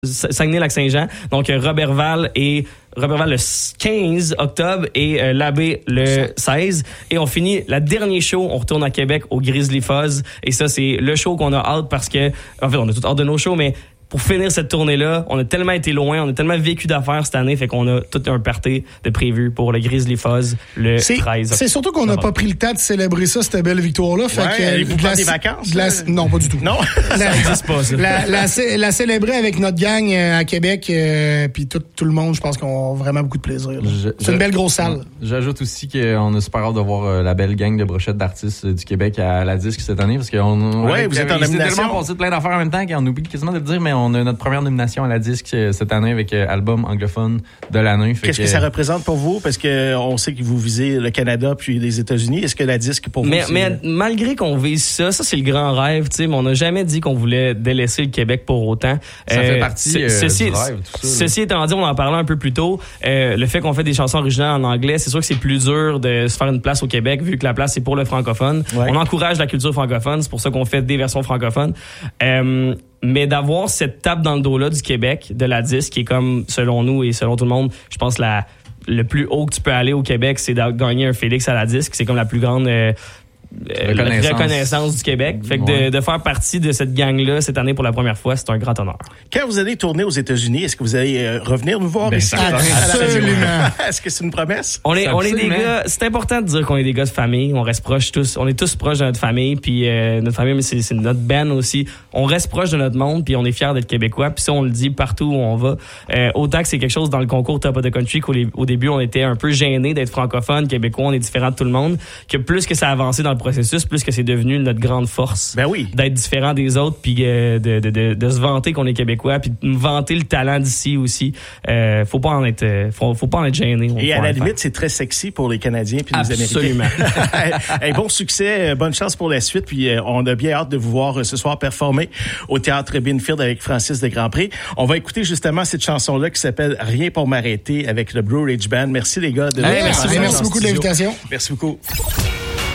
Saguenay-Lac-Saint-Jean. Donc, Robertval le 15 octobre et Labbé le 16. Et on finit la dernière show, on retourne à Québec au Grizzly Fuzz. Et ça, c'est le show qu'on a hâte parce que, en fait, on a tout hâte de nos shows, mais pour finir cette tournée-là, on a tellement été loin, on a tellement vécu d'affaires cette année, fait qu'on a tout un party de prévu pour le Grizzly Fuzz le 13. C'est surtout qu'on n'a pas pris le temps de célébrer ça, cette belle victoire-là. Fait que allez-vous prendre des vacances? Non, pas du tout. Non? Ça n'existe pas, ça. La célébrer avec notre gang à Québec, puis tout le monde, je pense qu'on a vraiment beaucoup de plaisir. C'est une belle grosse salle. J'ajoute aussi qu'on a super hâte de voir la belle gang de brochettes d'artistes du Québec à la disque cette année, parce qu'on vous êtes en nomination. tellement passé de plein d'affaires en même temps qu'on oublie quasiment de le dire, mais on a notre première nomination à la disque cette année avec album anglophone de l'année. Qu'est-ce que ça représente pour vous? Parce que on sait que vous visez le Canada puis les États-Unis. Est-ce que la disque pour vous? Mais malgré qu'on vise ça c'est le grand rêve, tu sais, mais on n'a jamais dit qu'on voulait délaisser le Québec pour autant. Ça fait partie du rêve, tout ça. Ceci étant dit, on en parlait un peu plus tôt. Le fait qu'on fait des chansons originales en anglais, c'est sûr que c'est plus dur de se faire une place au Québec vu que la place c'est pour le francophone. Ouais. On encourage la culture francophone, c'est pour ça qu'on fait des versions francophones. Mais d'avoir cette tape dans le dos-là du Québec, de la disque, qui est comme, selon nous et selon tout le monde, je pense le plus haut que tu peux aller au Québec, c'est de gagner un Félix à la disque. C'est comme la plus grande reconnaissance du Québec. Fait que de faire partie de cette gang-là cette année pour la première fois, c'est un grand honneur. Quand vous allez tourner aux États-Unis, est-ce que vous allez revenir nous voir ici? Absolument. Est-ce que c'est une promesse? On est des gars, c'est important de dire qu'on est des gars de famille. On reste proches tous. On est tous proches de notre famille. Puis notre famille, mais c'est notre band aussi. On reste proche de notre monde. Puis on est fiers d'être québécois. Puis ça, on le dit partout où on va. Autant que c'est quelque chose dans le concours Top of the Country qu'au début, on était un peu gênés d'être francophone, québécois. On est différent de tout le monde. Que plus que ça a avancé dans le processus, plus que c'est devenu notre grande force. Ben oui. D'être différent des autres, puis de se vanter qu'on est québécois, puis de vanter le talent d'ici aussi. Faut pas en être gêné. Et à la limite, c'est très sexy pour les Canadiens puis les Américains. Absolument. Bon succès, bonne chance pour la suite, puis on a bien hâte de vous voir ce soir performer au Théâtre Binfield avec Francis de Grandpré. On va écouter justement cette chanson-là qui s'appelle Rien pour m'arrêter avec le Blue Ridge Band. Merci les gars. Merci beaucoup de l'invitation. Merci beaucoup.